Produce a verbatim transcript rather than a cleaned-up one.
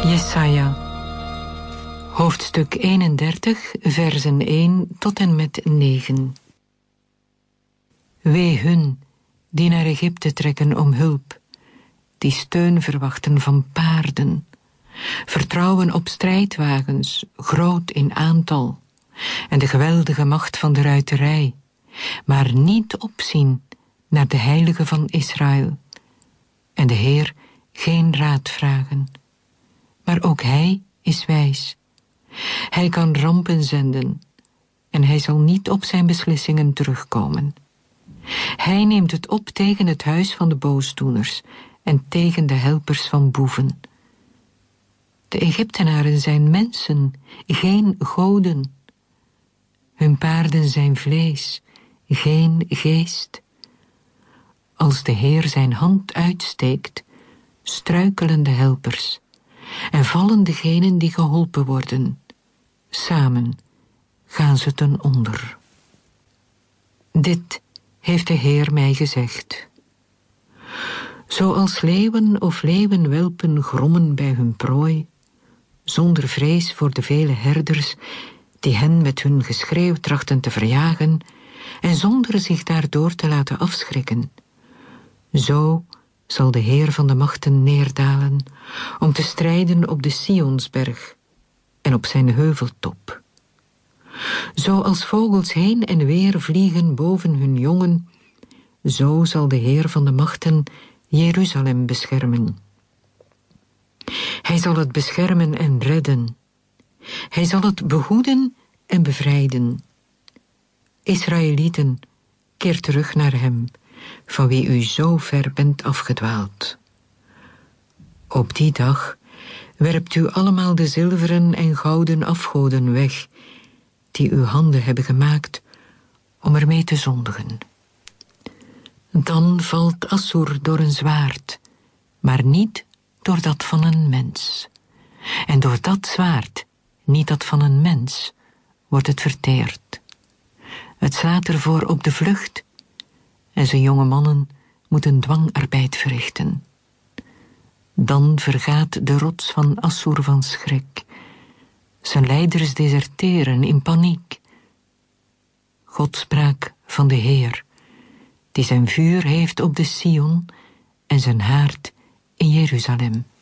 Jesaja, hoofdstuk eenendertig, versen één tot en met negen. Wee hun die naar Egypte trekken om hulp, die steun verwachten van paarden, vertrouwen op strijdwagens, groot in aantal, en de geweldige macht van de ruiterij, maar niet opzien naar de Heilige van Israël, en de Heer geen raad vragen. Maar ook Hij is wijs. Hij kan rampen zenden, en Hij zal niet op zijn beslissingen terugkomen. Hij neemt het op tegen het huis van de boosdoeners en tegen de helpers van boeven. De Egyptenaren zijn mensen, geen goden. Hun paarden zijn vlees, geen geest. Als de Heer zijn hand uitsteekt, struikelen de helpers en vallen degenen die geholpen worden. Samen gaan ze ten onder. Dit heeft de Heer mij gezegd. Zoals leeuwen of leeuwenwelpen grommen bij hun prooi, zonder vrees voor de vele herders die hen met hun geschreeuw trachten te verjagen en zonder zich daardoor te laten afschrikken, zo zal de Heer van de machten neerdalen om te strijden op de Sionsberg en op zijn heuveltop. Zoals vogels heen en weer vliegen boven hun jongen, zo zal de Heer van de machten Jeruzalem beschermen. Hij zal het beschermen en redden. Hij zal het behoeden en bevrijden. Israëlieten, keer terug naar hem, van wie u zo ver bent afgedwaald. Op die dag werpt u allemaal de zilveren en gouden afgoden weg, die uw handen hebben gemaakt om ermee te zondigen. Dan valt Assur door een zwaard, maar niet door dat van een mens. En door dat zwaard, niet dat van een mens, wordt het verteerd. Het slaat ervoor op de vlucht, en zijn jonge mannen moeten dwangarbeid verrichten. Dan vergaat de rots van Assur van schrik. Zijn leiders deserteren in paniek. God sprak van de Heer, die zijn vuur heeft op de Sion en zijn haard in Jeruzalem.